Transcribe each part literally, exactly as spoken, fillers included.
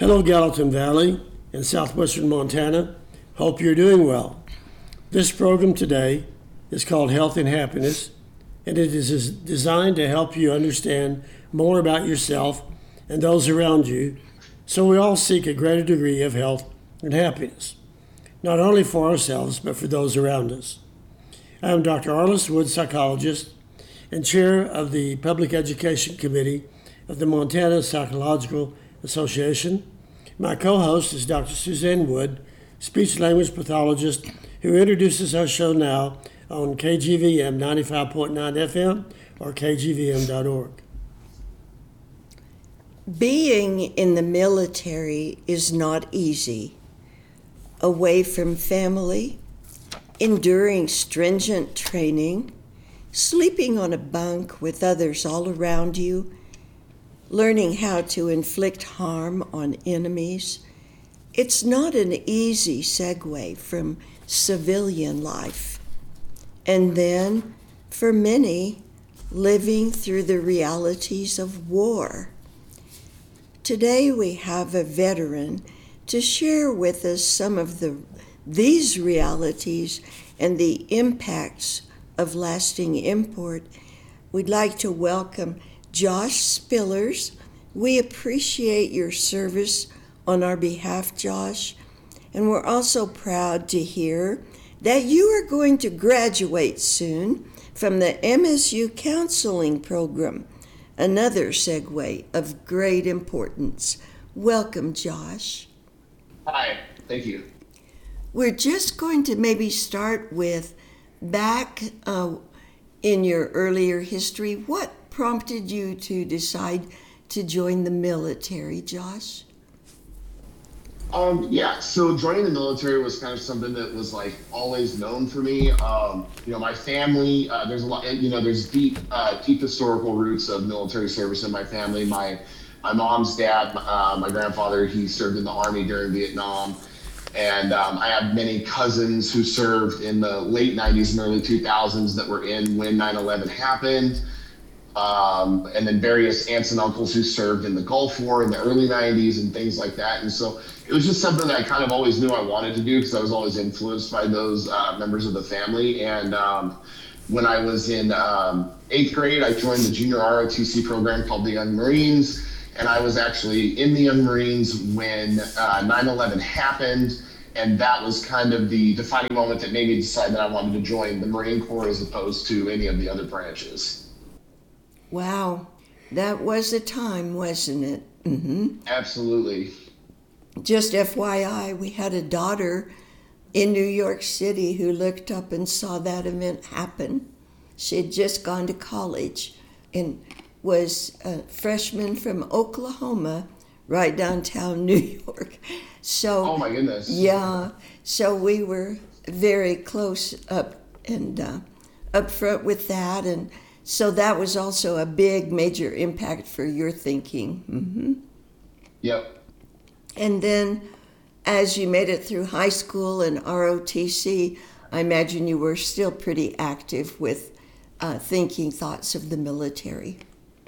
Hello, Gallatin Valley in southwestern Montana. Hope you're doing well. This program today is called Health and Happiness, and it is designed to help you understand more about yourself and those around you, so we all seek a greater degree of health and happiness, not only for ourselves, but for those around us. I am Doctor Arliss Wood, psychologist and chair of the Public Education Committee of the Montana Psychological Association. My co-host is Doctor Suzanne Wood, speech-language pathologist, who introduces our show now on K G V M ninety-five point nine F M or K G V M dot org. Being in the military is not easy. Away from family, enduring stringent training, sleeping on a bunk with others all around you, learning how to inflict harm on enemies. It's not an easy segue from civilian life. And then, for many, living through the realities of war. Today we have a veteran to share with us some of the these realities and the impacts of lasting import. We'd like to welcome Josh Spillers. We appreciate your service on our behalf, Josh, and we're also proud to hear that you are going to graduate soon from the M S U counseling program, another segue of great importance. Welcome, Josh. Hi, thank you. We're just going to maybe start with back uh, in your earlier history. What prompted you to decide to join the military, Josh? Um, yeah, so joining the military was kind of something that was like always known for me. Um, you know, my family, uh, there's a lot, you know, there's deep, uh, deep historical roots of military service in my family. My, my mom's dad, uh, my grandfather, he served in the Army during Vietnam. And um, I have many cousins who served in the late nineties and early two thousands that were in when nine eleven happened. Um, and then various aunts and uncles who served in the Gulf War in the early nineties and things like that. And so it was just something that I kind of always knew I wanted to do because I was always influenced by those uh, members of the family. And um, when I was in um, eighth grade, I joined the junior R O T C program called the Young Marines. And I was actually in the Young Marines when uh, nine eleven happened. And that was kind of the defining moment that made me decide that I wanted to join the Marine Corps as opposed to any of the other branches. Wow, that was a time, wasn't it? Mm-hmm. Absolutely. Just F Y I, we had a daughter in New York City who looked up and saw that event happen. She had just gone to college and was a freshman from Oklahoma, right downtown New York. So, oh my goodness. Yeah, so we were very close up and uh, up front with that. And so that was also a big, major impact for your thinking. Mm-hmm. Yep. And then as you made it through high school and R O T C, I imagine you were still pretty active with uh, thinking thoughts of the military.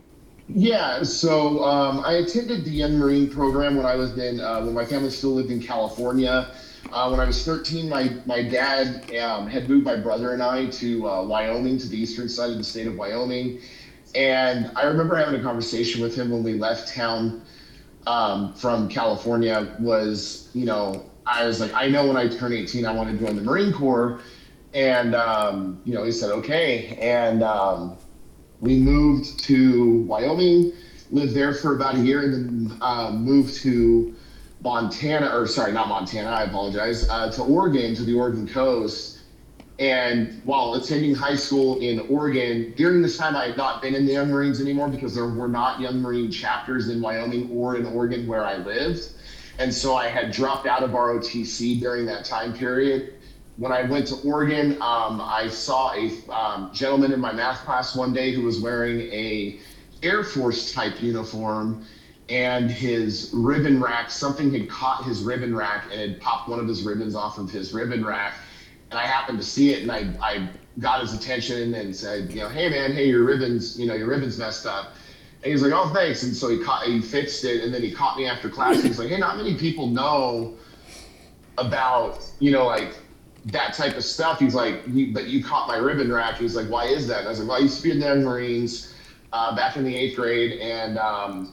Yeah, so um, I attended the Young Marine program when I was in, uh, when my family still lived in California. Uh, when I was thirteen, my, my dad um, had moved my brother and I to uh, Wyoming, to the eastern side of the state of Wyoming. And I remember having a conversation with him when we left town um, from California was, you know, I was like, I know when I turn eighteen, I want to join the Marine Corps. And, um, you know, he said, okay. And um, we moved to Wyoming, lived there for about a year, and then uh, moved to Montana, or sorry, not Montana, I apologize, uh, to Oregon, to the Oregon coast. And while attending high school in Oregon, during this time I had not been in the Young Marines anymore because there were not Young Marine chapters in Wyoming or in Oregon where I lived. And so I had dropped out of R O T C during that time period. When I went to Oregon, um, I saw a um, gentleman in my math class one day who was wearing a Air Force type uniform, and his ribbon rack, something had caught his ribbon rack and had popped one of his ribbons off of his ribbon rack. And I happened to see it, and I, I got his attention and said, you know, hey man, hey, your ribbon's, you know, your ribbon's messed up. And he's like, oh, thanks. And so he caught, he fixed it, and then he caught me after class. He's like, hey, not many people know about, you know, like that type of stuff. He's like, but you caught my ribbon rack. He's like, why is that? And I was like, well, I used to be in the Marines uh, back in the eighth grade, and um,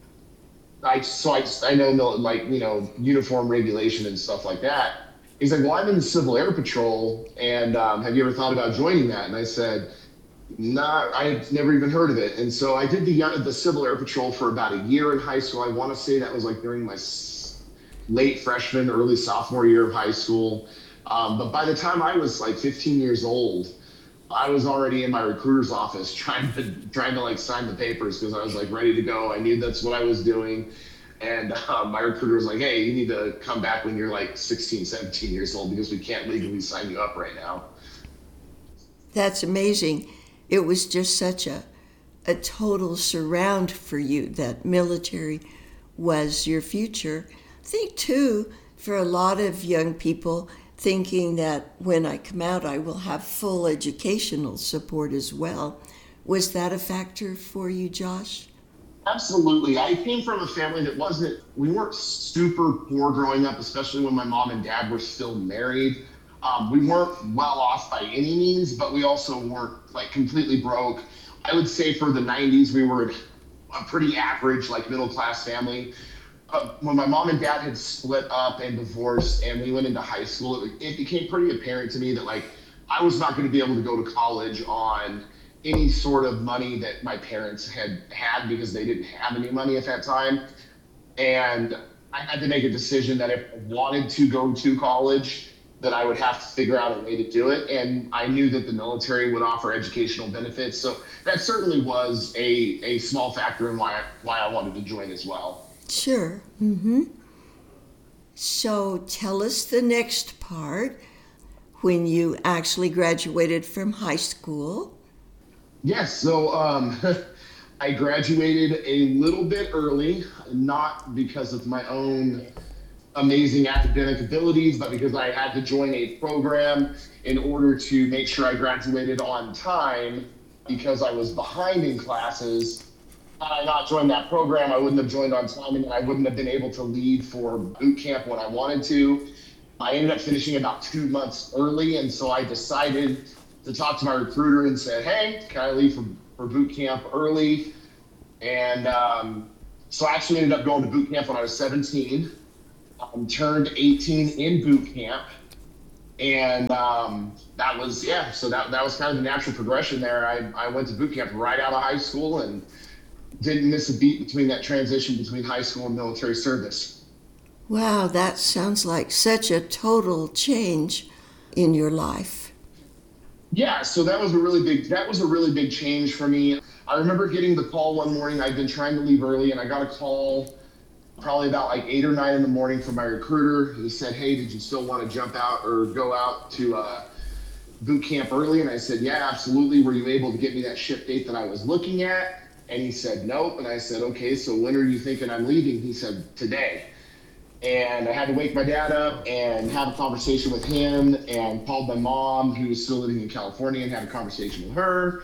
I so I I know the, like you know uniform regulation and stuff like that. He's like, well, I'm in the Civil Air Patrol, and um, have you ever thought about joining that? And I said, nah, I had never even heard of it. And so I did the the Civil Air Patrol for about a year in high school. I want to say that was like during my late freshman, early sophomore year of high school. Um, but by the time I was like fifteen years old, I was already in my recruiter's office trying to trying to like sign the papers because I was like ready to go. I knew that's what I was doing. And um, my recruiter was like, hey, you need to come back when you're like sixteen, seventeen years old because we can't legally sign you up right now. That's amazing. It was just such a, a total surround for you that military was your future. I think, too, for a lot of young people, thinking that when I come out, I will have full educational support as well. Was that a factor for you, Josh? Absolutely. I came from a family that wasn't, we weren't super poor growing up, especially when my mom and dad were still married. Um, we weren't well off by any means, but we also weren't like completely broke. I would say for the nineties, we were a pretty average, like middle class family. Uh, when my mom and dad had split up and divorced and we went into high school, it, it became pretty apparent to me that like I was not going to be able to go to college on any sort of money that my parents had had because they didn't have any money at that time. And I had to make a decision that if I wanted to go to college, that I would have to figure out a way to do it. And I knew that the military would offer educational benefits. So that certainly was a, a small factor in why I, why I wanted to join as well. Sure. Mm-hmm. So tell us the next part, when you actually graduated from high school. Yes, so um, I graduated a little bit early, not because of my own amazing academic abilities, but because I had to join a program in order to make sure I graduated on time because I was behind in classes. Had I not joined that program, I wouldn't have joined on time and I wouldn't have been able to leave for boot camp when I wanted to. I ended up finishing about two months early, and so I decided to talk to my recruiter and said, hey, can I leave for, for boot camp early? And um, so I actually ended up going to boot camp when I was seventeen. Um, turned eighteen in boot camp, and um, that was yeah. So that that was kind of the natural progression there. I I went to boot camp right out of high school and didn't miss a beat between that transition between high school and military service. Wow, that sounds like such a total change in your life. Yeah, so that was a really big that was a really big change for me. I remember getting the call one morning. I'd been trying to leave early, and I got a call probably about like eight or nine in the morning from my recruiter. He said, hey, did you still want to jump out or go out to uh, boot camp early? And I said, yeah, absolutely. Were you able to get me that ship date that I was looking at? And he said, nope. And I said, okay, so when are you thinking I'm leaving? He said, today. And I had to wake my dad up and have a conversation with him, and called my mom, who was still living in California, and had a conversation with her,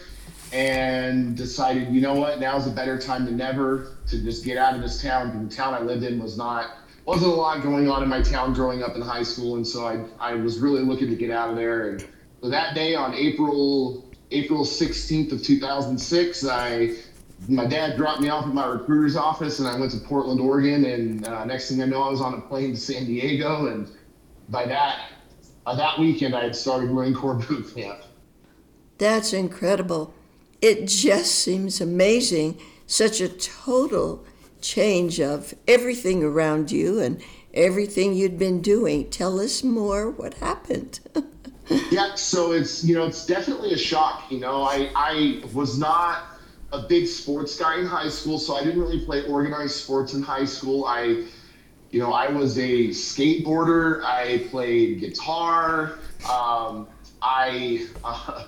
and decided, you know what, now's a better time than never to just get out of this town. The town I lived in was not, wasn't a lot going on in my town growing up in high school. And so I, I was really looking to get out of there. And so that day on April, April sixteenth of two thousand six, I, my dad dropped me off at my recruiter's office, and I went to Portland, Oregon. And uh, next thing I know, I was on a plane to San Diego. And by that, uh, that weekend, I had started Marine Corps boot camp. That's incredible. It just seems amazing, such a total change of everything around you and everything you'd been doing. Tell us more, what happened? Yeah, so it's, you know, it's definitely a shock. You know, I, I was not a big sports guy in high school, so I didn't really play organized sports in high school. I, you know, I was a skateboarder. I played guitar. Um, I... Uh,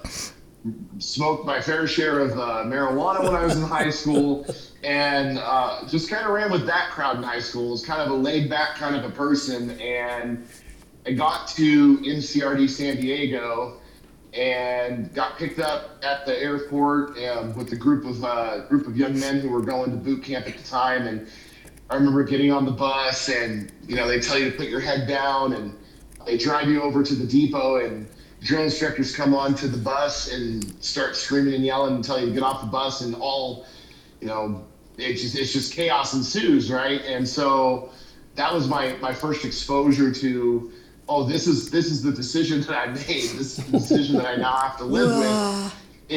smoked my fair share of uh, marijuana when I was in high school, and uh, just kind of ran with that crowd in high school. Was kind of a laid back kind of a person, and I got to M C R D San Diego, and got picked up at the airport um, with a group of uh, group of young men who were going to boot camp at the time. And I remember getting on the bus, and you know they tell you to put your head down, and they drive you over to the depot, and drill instructors come on to the bus and start screaming and yelling and tell you to get off the bus, and all, you know, it just it's just chaos ensues, right? And so that was my my first exposure to, oh, this is this is the decision that I made. This is the decision that I now have to live with.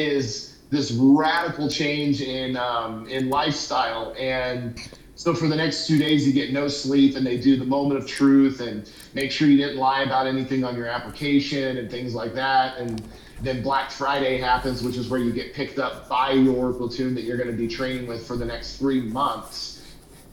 Is this radical change in um, in lifestyle. And so for the next two days, you get no sleep, and they do the moment of truth and make sure you didn't lie about anything on your application and things like that. And then Black Friday happens, which is where you get picked up by your platoon that you're going to be training with for the next three months.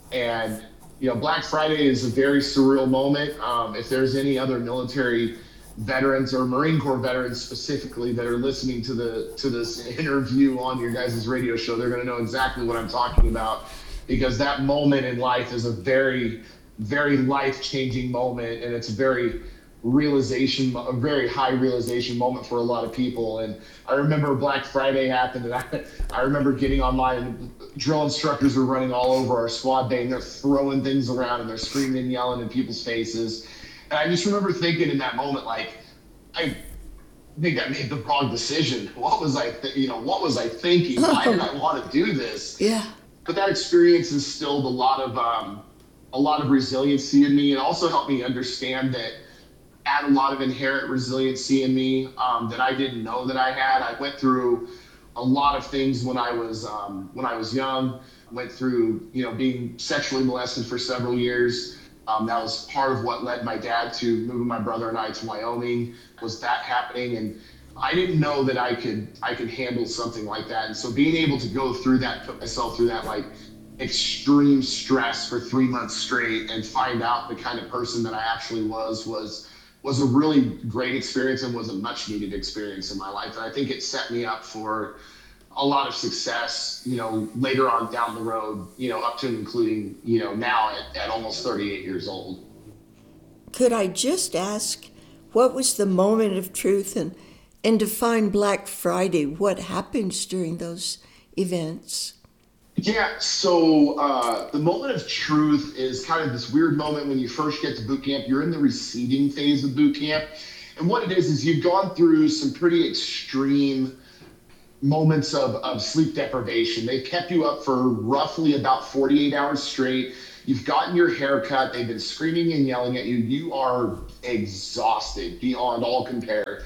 And you know, Black Friday is a very surreal moment. Um, if there's any other military veterans or Marine Corps veterans specifically that are listening to the to this interview on your guys' radio show, they're going to know exactly what I'm talking about, because that moment in life is a very, very life-changing moment, and it's a very realization, a very high realization moment for a lot of people. And I remember Black Friday happened, and I, I remember getting online, and drill instructors were running all over our squad day, and they're throwing things around, and they're screaming and yelling in people's faces. And I just remember thinking in that moment, like, I think I made the wrong decision. What was I, th- you know, what was I thinking? Why did I want to do this? Yeah. But that experience instilled a lot of, um, a lot of resiliency in me, and also helped me understand that had a lot of inherent resiliency in me um, that I didn't know that I had. I went through a lot of things when I was um, when I was young. Went through, you know, being sexually molested for several years. Um, that was part of what led my dad to moving my brother and I to Wyoming. Was that happening? And I didn't know that I could I could handle something like that. And so being able to go through that, put myself through that like extreme stress for three months straight, and find out the kind of person that I actually was was. was a really great experience, and was a much needed experience in my life. And I think it set me up for a lot of success, you know, later on down the road, you know, up to and including, you know, now at, at almost thirty-eight years old. Could I just ask, what was the moment of truth, and, and define Black Friday? What happens during those events? Yeah, so uh, the moment of truth is kind of this weird moment when you first get to boot camp. You're in the receiving phase of boot camp. And what it is, is you've gone through some pretty extreme moments of, of sleep deprivation. They've kept you up for roughly about forty-eight hours straight. You've gotten your hair cut. They've been screaming and yelling at you. You are exhausted beyond all compare.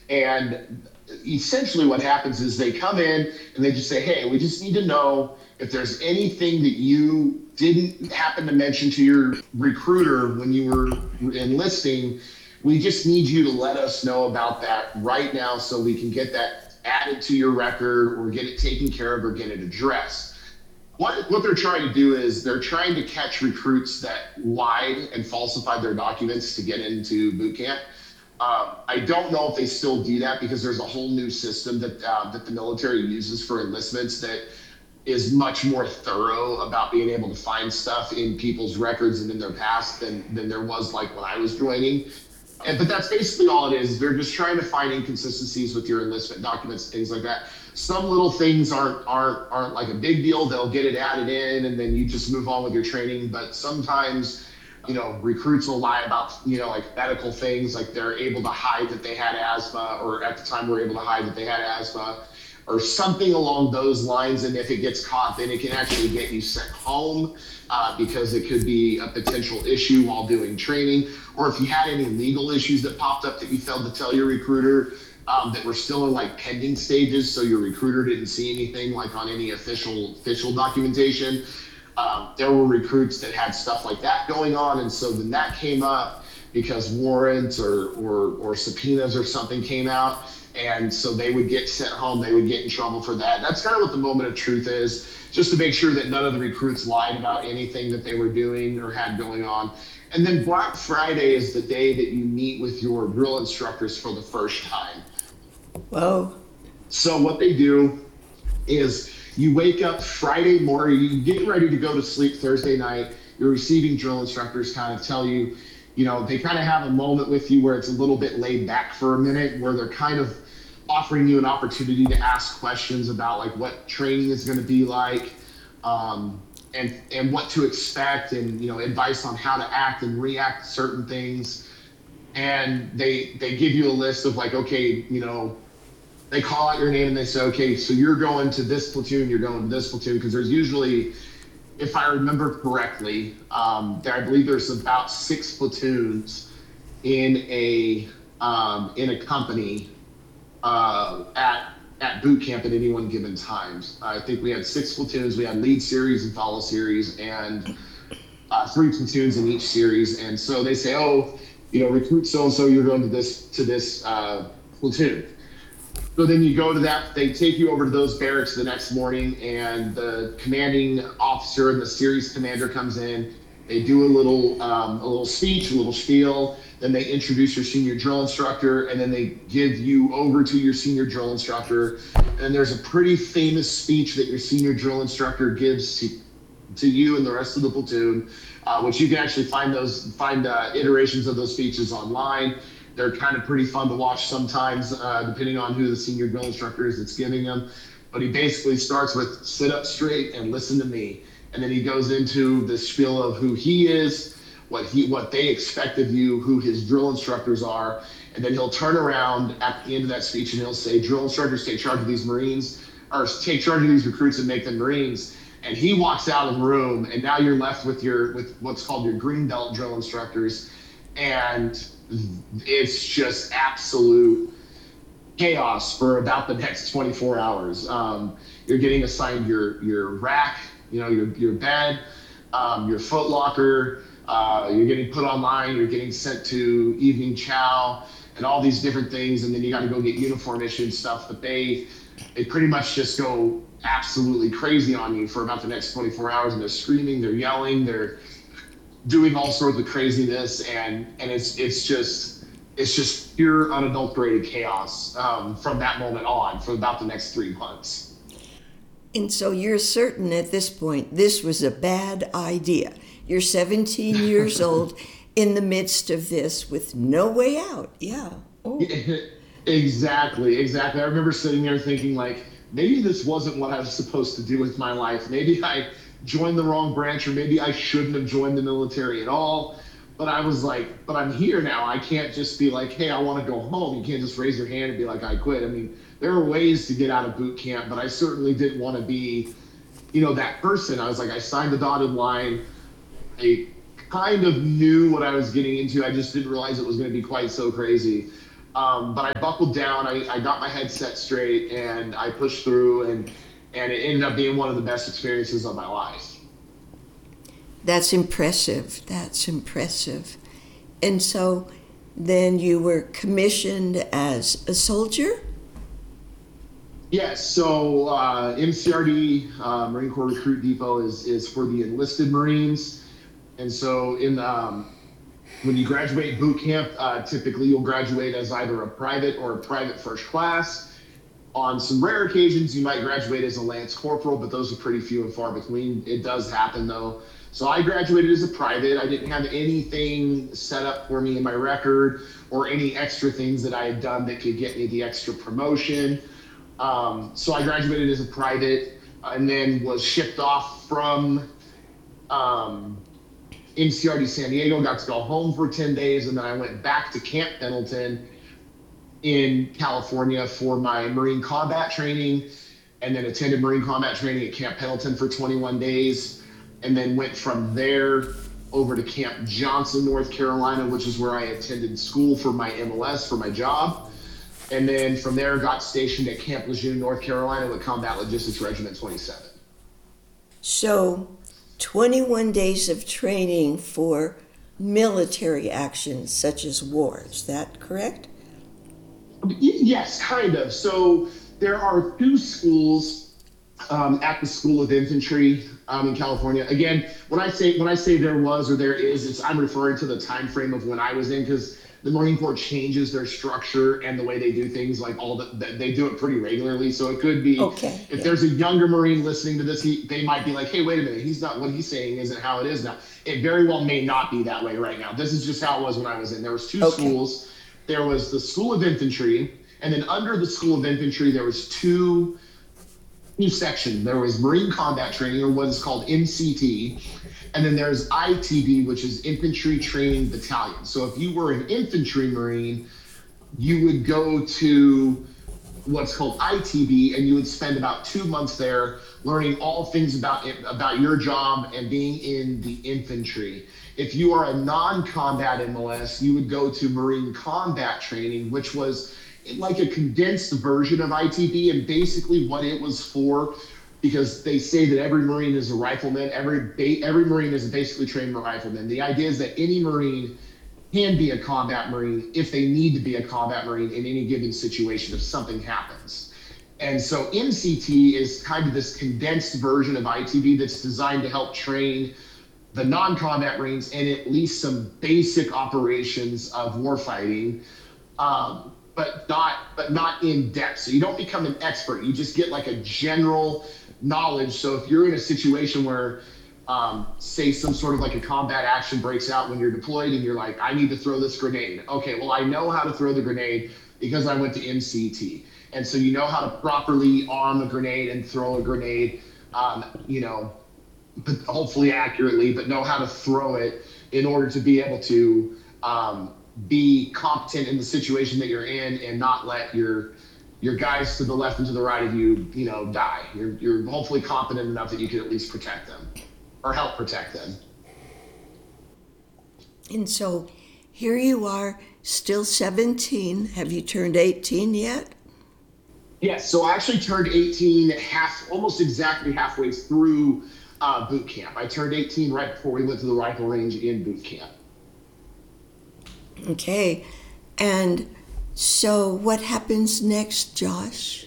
And essentially what happens is they come in and they just say, hey, we just need to know if there's anything that you didn't happen to mention to your recruiter when you were enlisting. We just need you to let us know about that right now so we can get that added to your record or get it taken care of or get it addressed. What, what they're trying to do is they're trying to catch recruits that lied and falsified their documents to get into boot camp. Um, I don't know if they still do that, because there's a whole new system that uh, that the military uses for enlistments that is much more thorough about being able to find stuff in people's records and in their past than, than there was like when I was joining. And, but that's basically all it is. They're just trying to find inconsistencies with your enlistment documents, things like that. Some little things aren't aren't aren't like a big deal. They'll get it added in, and then you just move on with your training. But sometimes, you know, recruits will lie about, you know, like medical things, like they're able to hide that they had asthma, or at the time were able to hide that they had asthma, or something along those lines. And if it gets caught, then it can actually get you sent home uh, because it could be a potential issue while doing training. Or if you had any legal issues that popped up that you failed to tell your recruiter um, that were still in like pending stages, so your recruiter didn't see anything like on any official official documentation. Um, there were recruits that had stuff like that going on, and so then that came up because warrants or, or, or subpoenas or something came out, and so they would get sent home, they would get in trouble for that. That's kind of what the moment of truth is, just to make sure that none of the recruits lied about anything that they were doing or had going on. And then Black Friday is the day that you meet with your drill instructors for the first time. Whoa. So what they do is you wake up Friday morning, you get ready to go to sleep Thursday night, your receiving drill instructors kind of tell you, you know, they kind of have a moment with you where it's a little bit laid back for a minute, where they're kind of offering you an opportunity to ask questions about like what training is going to be like, um, and and what to expect, and you know advice on how to act and react to certain things. And they they give you a list of like, okay, you know, they call out your name and they say, okay, so you're going to this platoon, you're going to this platoon, because there's usually, if I remember correctly, um, there, I believe there's about six platoons in a um, in a company uh, at at boot camp at any one given time. I think we had six platoons. We had lead series and follow series, and uh, three platoons in each series. And so they say, oh, you know, recruit so and so, you're going to this to this uh, platoon. So then you go to that, they take you over to those barracks the next morning, and the commanding officer and the series commander comes in. They do a little um, a little speech, a little spiel. Then they introduce your senior drill instructor, and then they give you over to your senior drill instructor. And there's a pretty famous speech that your senior drill instructor gives to, to you and the rest of the platoon, uh, which you can actually find those find uh, iterations of those speeches online. They're kind of pretty fun to watch sometimes, uh, depending on who the senior drill instructor is that's giving them. But he basically starts with sit up straight and listen to me. And then he goes into the spiel of who he is, what he, what they expect of you, who his drill instructors are. And then he'll turn around at the end of that speech and he'll say, drill instructors, take charge of these Marines, or take charge of these recruits and make them Marines. And he walks out of the room, and now you're left with your, with what's called your green belt drill instructors. And it's just absolute chaos for about the next twenty-four hours. Um, you're getting assigned your your rack, you know, your your bed, um, your foot locker. Uh, you're getting put online. You're getting sent to evening chow and all these different things, and then you got to go get uniform issued stuff. But they they pretty much just go absolutely crazy on you for about the next twenty-four hours, and they're screaming, they're yelling, they're doing all sorts of craziness, and and it's it's just it's just pure unadulterated chaos um, from that moment on for about the next three months. And so you're certain at this point this was a bad idea. You're seventeen years old in the midst of this with no way out. Yeah. Oh. Exactly, exactly. I remember sitting there thinking like, maybe this wasn't what I was supposed to do with my life. Maybe I joined the wrong branch, or maybe I shouldn't have joined the military at all. But I was like, but I'm here now. I can't just be like, hey, I want to go home. You can't just raise your hand and be like, I quit. I mean, there are ways to get out of boot camp, but I certainly didn't want to be, you know, that person. I was like, I signed the dotted line. I kind of knew what I was getting into. I just didn't realize it was going to be quite so crazy. Um, but I buckled down. I, I got my head set straight, and I pushed through, and and it ended up being one of the best experiences of my life. That's impressive. That's impressive. And so then you were commissioned as a soldier? Yes. So uh, M C R D, uh, Marine Corps Recruit Depot, is is for the enlisted Marines. And so in um, when you graduate boot camp, uh, typically you'll graduate as either a private or a private first class. On some rare occasions, you might graduate as a lance corporal, but those are pretty few and far between. It does happen, though. So I graduated as a private. I didn't have anything set up for me in my record or any extra things that I had done that could get me the extra promotion. Um, so I graduated as a private, and then was shipped off from um, M C R D San Diego, got to go home for ten days, and then I went back to Camp Pendleton in California for my Marine combat training, and then attended Marine combat training at Camp Pendleton for twenty-one days, and then went from there over to Camp Johnson, North Carolina, which is where I attended school for my M L S for my job. And then from there got stationed at Camp Lejeune, North Carolina with Combat Logistics Regiment twenty-seven. So twenty-one days of training for military actions such as war, is that correct? Yes, kind of. So there are two schools um, at the School of Infantry um, in California. Again, when I say when I say there was or there is, it's I'm referring to the time frame of when I was in, because the Marine Corps changes their structure and the way they do things. Like all the, they do it pretty regularly. So it could be okay, if yeah. there's a younger Marine listening to this, he, they might be like, hey, wait a minute, he's not what he's saying isn't how it is now. It very well may not be that way right now. This is just how it was when I was in. There was two okay. schools. There was the School of Infantry, And then under the School of Infantry, there was two new sections. There was Marine Combat Training, or what is called M C T, and then there's I T B, which is Infantry Training Battalion. So if you were an infantry Marine, you would go to what's called I T B, and you would spend about two months there learning all things about it, about your job and being in the infantry. If you are a non-combat M L S, you would go to Marine Combat Training, which was like a condensed version of I T B, and basically what it was for, because they say that every Marine is a rifleman, every every Marine is a basically trained rifleman. The idea is that any Marine can be a combat Marine if they need to be a combat Marine in any given situation if something happens. And so M C T is kind of this condensed version of I T B that's designed to help train the non-combat Marines in at least some basic operations of warfighting, um, but not but not in depth. So you don't become an expert. You just get like a general knowledge. So if you're in a situation where, um, say, some sort of like a combat action breaks out when you're deployed, and you're like, I need to throw this grenade. Okay, well, I know how to throw the grenade because I went to M C T. And so you know how to properly arm a grenade and throw a grenade, um, you know, but hopefully accurately, but know how to throw it in order to be able to um, be competent in the situation that you're in and not let your your guys to the left and to the right of you, you know, die. You're, you're hopefully competent enough that you can at least protect them or help protect them. And so here you are, still seventeen. Have you turned eighteen yet? Yes, so I actually turned eighteen half, almost exactly halfway through uh, boot camp. I turned eighteen right before we went to the rifle range in boot camp. Okay, and so what happens next, Josh?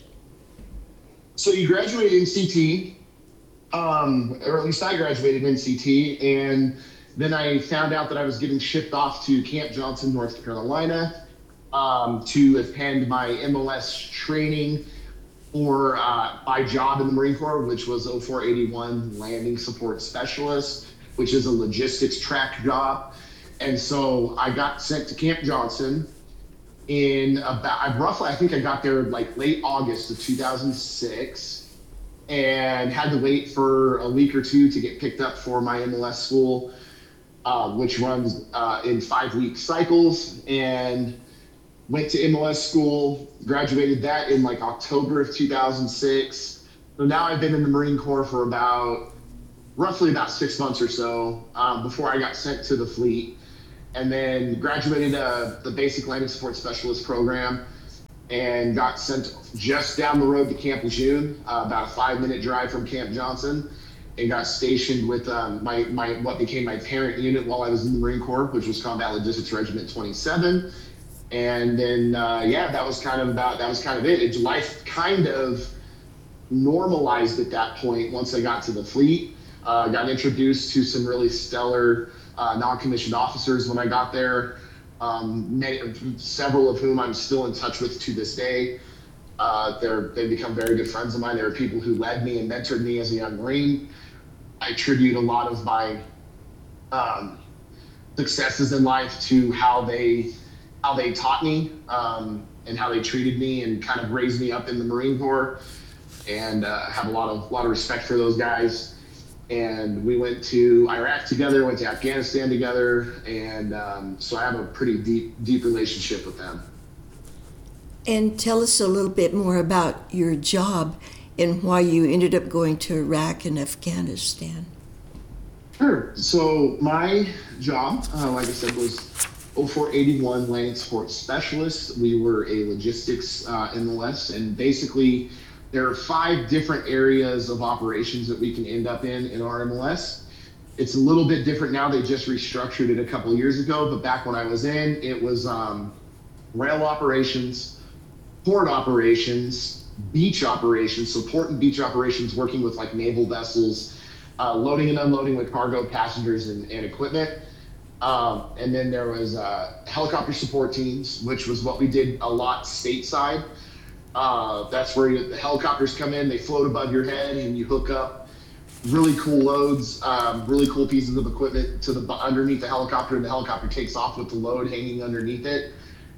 So you graduated N C T, um, or at least I graduated N C T, and then I found out that I was getting shipped off to Camp Johnson, North Carolina, um, to attend my M L S training for uh, my job in the Marine Corps, which was oh four eighty-one Landing Support Specialist, which is a logistics track job. And so I got sent to Camp Johnson in about, I roughly, I think I got there like late August of two thousand six, and had to wait for a week or two to get picked up for my M L S school, uh, which runs uh, in five week cycles, and went to M L S school, graduated that in like October of two thousand six. So now I've been in the Marine Corps for about, roughly about six months or so, um, before I got sent to the fleet. And then graduated uh, the basic landing support specialist program, and got sent just down the road to Camp Lejeune, uh, about a five minute drive from Camp Johnson, and got stationed with um, my, my what became my parent unit while I was in the Marine Corps, which was Combat Logistics Regiment twenty-seven. And then, uh, yeah, that was kind of about, that was kind of it. it. Life kind of normalized at that point once I got to the fleet. Uh, got introduced to some really stellar uh, non-commissioned officers when I got there, um, many, several of whom I'm still in touch with to this day. Uh, they're, they've become very good friends of mine. They were people who led me and mentored me as a young Marine. I attribute a lot of my um, successes in life to how they how they taught me, um, and how they treated me and kind of raised me up in the Marine Corps, and uh, have a lot of lot of respect for those guys. And we went to Iraq together, went to Afghanistan together, and um, so I have a pretty deep deep relationship with them. And tell us a little bit more about your job and why you ended up going to Iraq and Afghanistan. Sure. So my job, uh, like I said, was oh four eighty-one Landing Support Specialist. We were a logistics uh, M L S, and basically there are five different areas of operations that we can end up in in our M L S. It's a little bit different now. They just restructured it a couple of years ago, but back when I was in, it was um, rail operations, port operations, beach operations, so port and beach operations working with like naval vessels, uh, loading and unloading with cargo, passengers, and, and equipment. Um, and then there was uh, helicopter support teams, which was what we did a lot stateside. Uh, that's where you, the helicopters come in, they float above your head, and you hook up really cool loads, um, really cool pieces of equipment to the underneath the helicopter, and the helicopter takes off with the load hanging underneath it.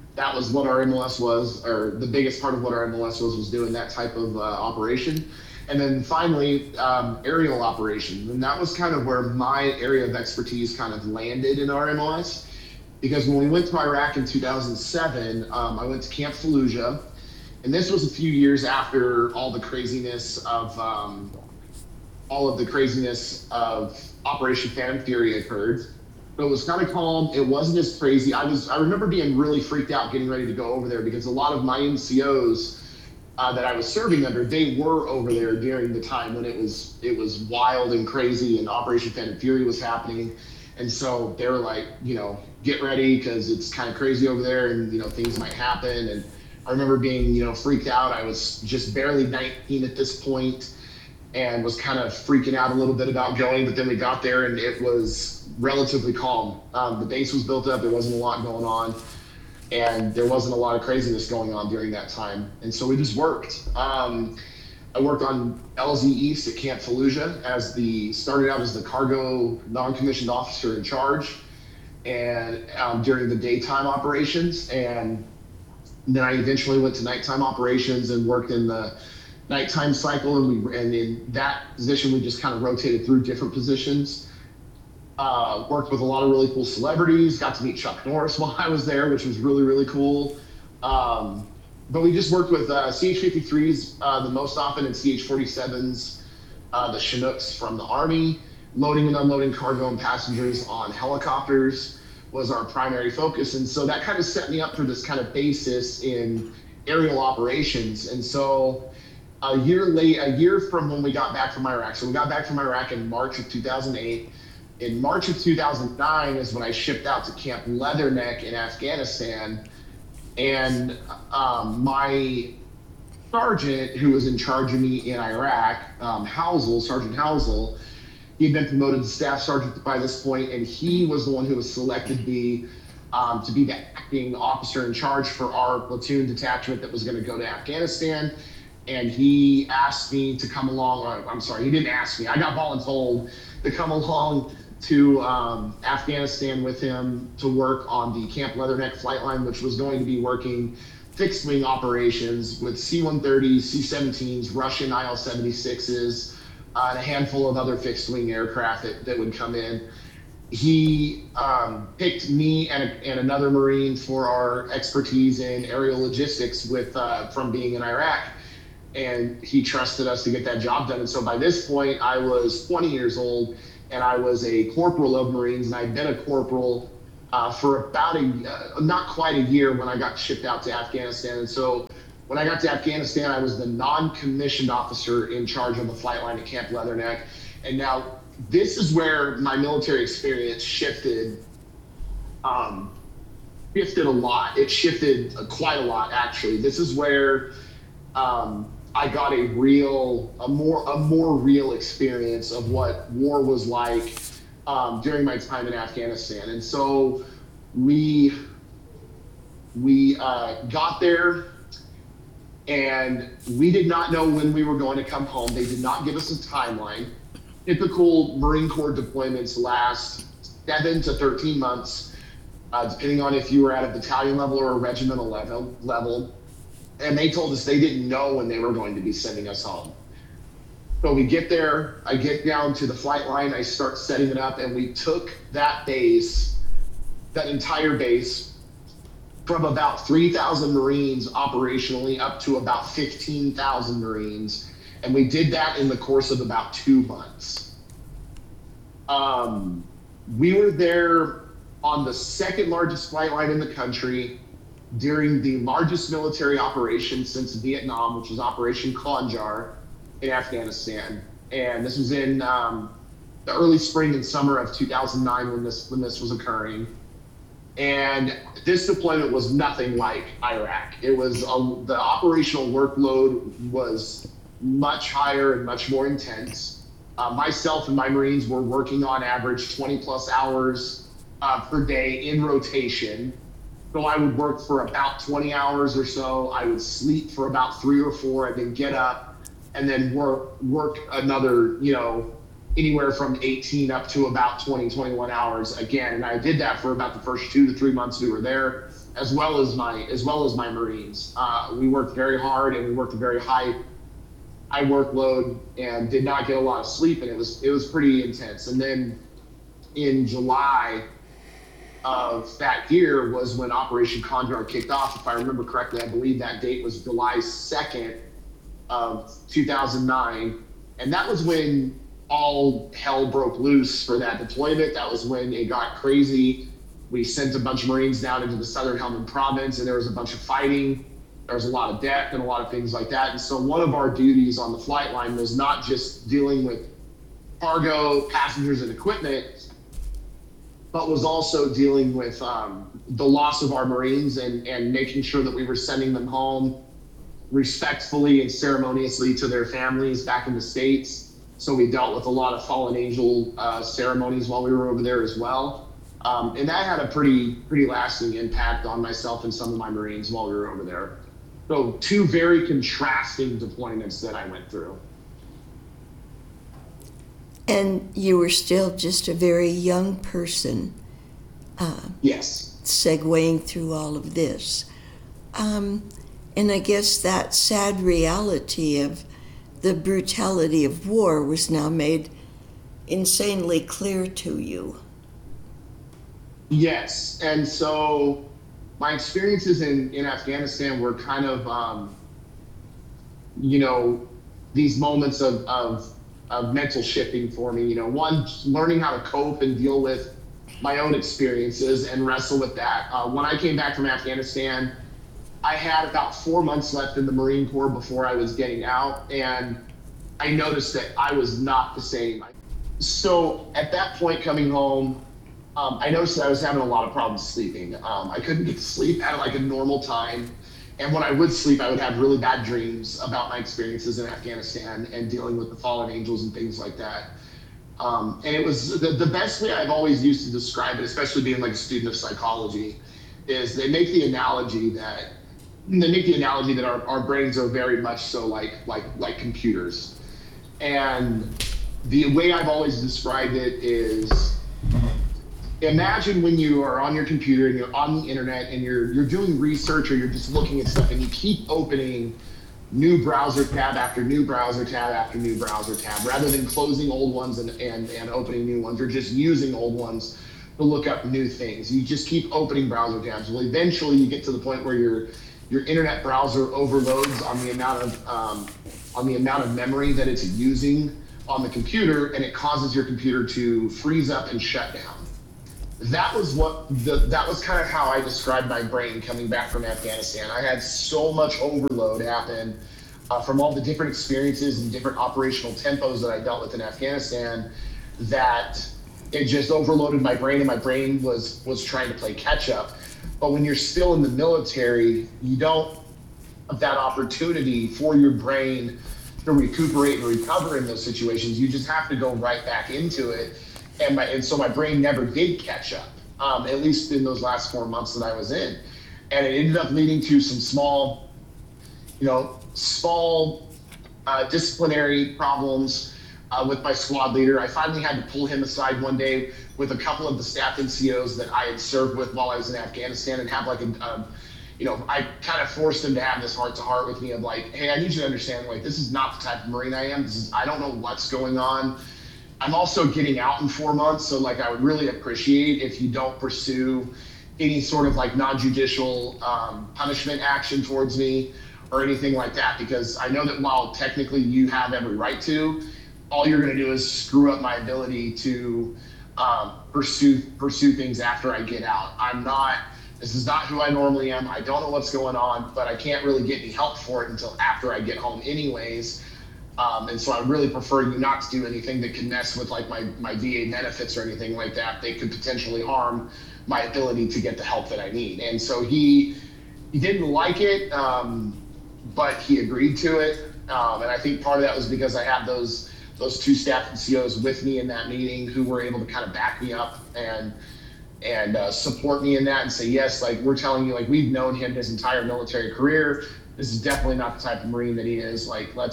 that was what our M L S was, or the biggest part of what our M L S was, was doing that type of uh, operation. And then finally, um, aerial operations. And that was kind of where my area of expertise kind of landed in our M L S. Because when we went to Iraq in two thousand seven, um, I went to Camp Fallujah. And this was a few years after all the craziness of um, all of the craziness of Operation Phantom Fury occurred. But it was kind of calm. It wasn't as crazy. I was I remember being really freaked out getting ready to go over there because a lot of my N C Os uh, that I was serving under, they were over there during the time when it was it was wild and crazy and Operation Phantom Fury was happening. And so they were like, you know, get ready because it's kind of crazy over there and, you know, things might happen. And I remember being, you know, freaked out. I was just barely nineteen at this point and was kind of freaking out a little bit about going. But then we got there and it was relatively calm. Um, the base was built up. There wasn't a lot going on. And there wasn't a lot of craziness going on during that time. And so we just worked. Um, I worked on L Z East at Camp Fallujah as the, started out as the cargo non-commissioned officer in charge and um, during the daytime operations. And then I eventually went to nighttime operations and worked in the nighttime cycle. And we, and in that position, we just kind of rotated through different positions. Uh, worked with a lot of really cool celebrities, got to meet Chuck Norris while I was there, which was really, really cool. Um, but we just worked with uh, C H fifty-threes uh, the most often and C H forty-sevens, uh, the Chinooks from the Army. Loading and unloading cargo and passengers on helicopters was our primary focus. And so that kind of set me up for this kind of basis in aerial operations. And so a year late, a year from when we got back from Iraq, so we got back from Iraq in March of two thousand eight. In March of two thousand nine is when I shipped out to Camp Leatherneck in Afghanistan. And um, my sergeant, who was in charge of me in Iraq, um, Housel, Sergeant Housel, he had been promoted to staff sergeant by this point, and he was the one who was selected to be, um, to be the acting officer in charge for our platoon detachment that was going to go to Afghanistan. And he asked me to come along, or, I'm sorry, he didn't ask me. I got voluntold to come along to um, Afghanistan with him to work on the Camp Leatherneck flight line, which was going to be working fixed wing operations with C one thirty, C seventeens, Russian I L seventy-sixes, uh, and a handful of other fixed wing aircraft that, that would come in. He um, picked me and, a, and another Marine for our expertise in aerial logistics with uh, from being in Iraq. And he trusted us to get that job done. And so by this point, I was twenty years old and I was a corporal of Marines, and I'd been a corporal uh, for about a, uh, not quite a year when I got shipped out to Afghanistan. And so when I got to Afghanistan, I was the non-commissioned officer in charge of the flight line at Camp Leatherneck. And now this is where my military experience shifted, um, shifted a lot. It shifted uh, quite a lot, actually. This is where um, I got a real, a more, a more real experience of what war was like um, during my time in Afghanistan. And so we, we uh, got there, and we did not know when we were going to come home. They did not give us a timeline. Typical Marine Corps deployments last seven to thirteen months, uh, depending on if you were at a battalion level or a regimental level. level. And they told us they didn't know when they were going to be sending us home. So we get there, I get down to the flight line, I start setting it up, and we took that base, that entire base, from about three thousand Marines operationally up to about fifteen thousand Marines. And we did that in the course of about two months. Um, we were there on the second largest flight line in the country during the largest military operation since Vietnam, which was Operation Konjar in Afghanistan. And this was in um, the early spring and summer of two thousand nine when this, when this was occurring. And this deployment was nothing like Iraq. It was, a, the operational workload was much higher and much more intense. Uh, myself and my Marines were working on average twenty plus hours uh, per day in rotation. So I would work for about twenty hours or so. I would sleep for about three or four and then get up and then work, work another, you know, anywhere from eighteen up to about twenty, twenty-one hours again. And I did that for about the first two to three months we were there, as well as my as well as my Marines. Uh, we worked very hard and we worked a very high high workload and did not get a lot of sleep, and it was it was pretty intense. And then in July of that year was when Operation Condor kicked off. If I remember correctly, I believe that date was July second of two thousand nine, and that was when all hell broke loose for that deployment. That was when it got crazy. We sent a bunch of Marines down into the southern Helmand province, and there was a bunch of fighting. There was a lot of death and a lot of things like that. And so one of our duties on the flight line was not just dealing with cargo, passengers, and equipment, but was also dealing with um, the loss of our Marines and, and making sure that we were sending them home respectfully and ceremoniously to their families back in the States. So we dealt with a lot of fallen angel uh, ceremonies while we were over there as well. Um, and that had a pretty, pretty lasting impact on myself and some of my Marines while we were over there. So two very contrasting deployments that I went through. And you were still just a very young person. Uh, yes. Segueing through all of this. Um, and I guess that sad reality of the brutality of war was now made insanely clear to you. Yes. And so my experiences in, in Afghanistan were kind of, um, you know, these moments of, of, of mental shifting for me. You know, one, learning how to cope and deal with my own experiences and wrestle with that. Uh, when I came back from Afghanistan, I had about four months left in the Marine Corps before I was getting out, and I noticed that I was not the same. So at that point coming home, Um, I noticed that I was having a lot of problems sleeping. Um, I couldn't get to sleep at like a normal time. And when I would sleep, I would have really bad dreams about my experiences in Afghanistan and dealing with the fallen angels and things like that. Um, and it was the, the best way I've always used to describe it, especially being like a student of psychology, is they make the analogy that they make the analogy that our, our brains are very much so like like like computers. And the way I've always described it is, imagine when you are on your computer and you're on the internet and you're you're doing research or you're just looking at stuff and you keep opening new browser tab after new browser tab after new browser tab, rather than closing old ones and, and, and opening new ones, or just using old ones to look up new things. You just keep opening browser tabs. Well, eventually you get to the point where your your internet browser overloads on the amount of um, on the amount of memory that it's using on the computer, and it causes your computer to freeze up and shut down. That was what the, that was kind of how I described my brain coming back from Afghanistan. I had so much overload happen uh, from all the different experiences and different operational tempos that I dealt with in Afghanistan, that it just overloaded my brain, and my brain was was trying to play catch up. But when you're still in the military, you don't have that opportunity for your brain to recuperate and recover in those situations. You just have to go right back into it. And, my, and so my brain never did catch up, um, at least in those last four months that I was in. And it ended up leading to some small, you know, small uh, disciplinary problems uh, with my squad leader. I finally had to pull him aside one day with a couple of the staff N C Os that I had served with while I was in Afghanistan, and have like a, um, you know, I kind of forced him to have this heart to heart with me of like, hey, I need you to understand, like, this is not the type of Marine I am. This is, I don't know what's going on. I'm also getting out in four months, so like I would really appreciate if you don't pursue any sort of like non-judicial um, punishment action towards me or anything like that, because I know that while technically you have every right to, all you're going to do is screw up my ability to um, pursue pursue things after I get out. I'm not. This is not who I normally am. I don't know what's going on, but I can't really get any help for it until after I get home, anyways. Um, and so I really prefer you not to do anything that can mess with like my, my V A benefits or anything like that. They could potentially harm my ability to get the help that I need. And so he he didn't like it, um, but he agreed to it. Um, and I think part of that was because I had those those two staff N C Os with me in that meeting who were able to kind of back me up and and uh, support me in that and say, yes, like we're telling you, like we've known him his entire military career. This is definitely not the type of Marine that he is. Like let's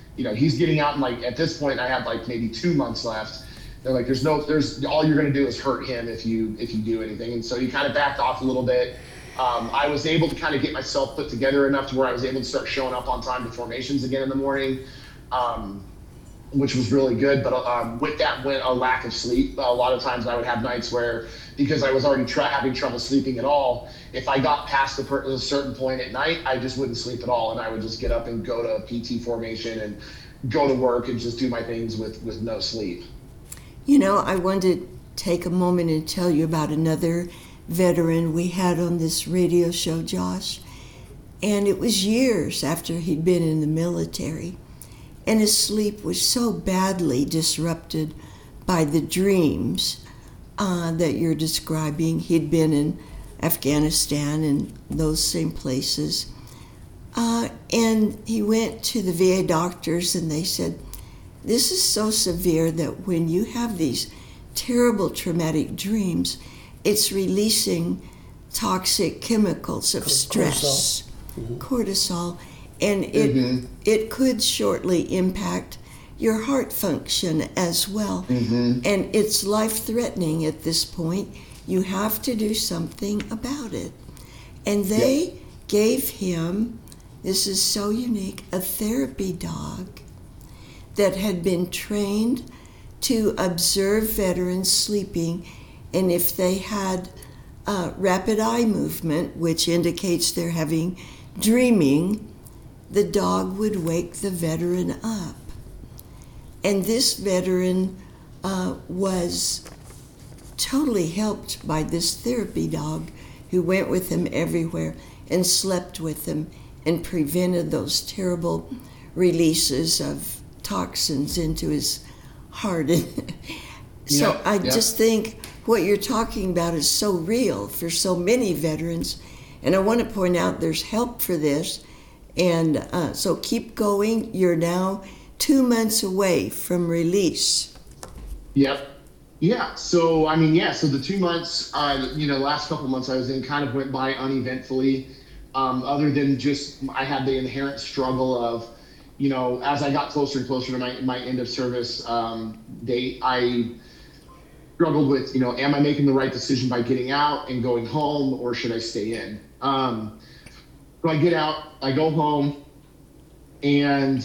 you know, he's getting out, and like at this point I had like maybe two months left. They're like, there's no, there's all you're going to do is hurt him if you if you do anything. And so he kind of backed off a little bit. Um, I was able to kind of get myself put together enough to where I was able to start showing up on time to formations again in the morning, um, which was really good. But um, with that went a lack of sleep. A lot of times I would have nights where, because I was already tra- having trouble sleeping at all, if I got past a, per- a certain point at night, I just wouldn't sleep at all. And I would just get up and go to P T formation and go to work and just do my things with, with no sleep. You know, I wanted to take a moment and tell you about another veteran we had on this radio show, Josh. And it was years after he'd been in the military. And his sleep was so badly disrupted by the dreams uh, that you're describing. He'd been in Afghanistan and those same places. Uh, and he went to the V A doctors and they said, this is so severe that when you have these terrible traumatic dreams, it's releasing toxic chemicals of stress, cortisol, mm-hmm. cortisol and it mm-hmm. it could shortly impact your heart function as well. Mm-hmm. And it's life-threatening at this point. You have to do something about it. And they yep. gave him, this is so unique, a therapy dog that had been trained to observe veterans sleeping, and if they had uh, rapid eye movement, which indicates they're having dreaming, the dog would wake the veteran up. And this veteran uh, was totally helped by this therapy dog who went with him everywhere and slept with him and prevented those terrible releases of toxins into his heart. So yeah, I yeah. just think what you're talking about is so real for so many veterans. And I want to point out there's help for this. And uh, so keep going. You're now two months away from release. Yep. Yeah. So, I mean, yeah. So the two months, uh, you know, last couple months I was in kind of went by uneventfully, um, other than just I had the inherent struggle of, you know, as I got closer and closer to my, my end of service um, date, I struggled with, you know, am I making the right decision by getting out and going home, or should I stay in? Um, so I get out, I go home, and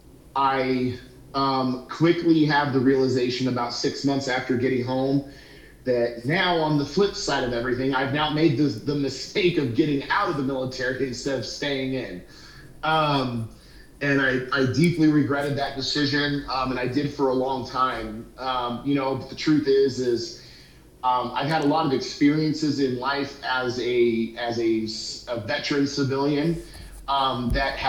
I um, quickly have the realization about six months after getting home that now on the flip side of everything, I've now made the, the mistake of getting out of the military instead of staying in. Um, And I, I deeply regretted that decision, um, and I did for a long time. Um, you know, but the truth is, is um, I've had a lot of experiences in life as a as a, a veteran civilian um, that have